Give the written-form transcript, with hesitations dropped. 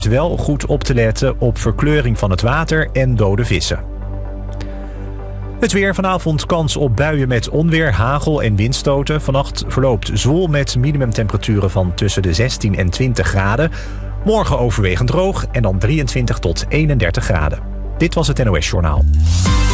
wel goed op te letten op verkleuring van het water en dode vissen. Het weer: vanavond kans op buien met onweer, hagel en windstoten. Vannacht verloopt zwoel met minimumtemperaturen van tussen de 16 en 20 graden. Morgen overwegend droog en dan 23 tot 31 graden. Dit was het NOS Journaal.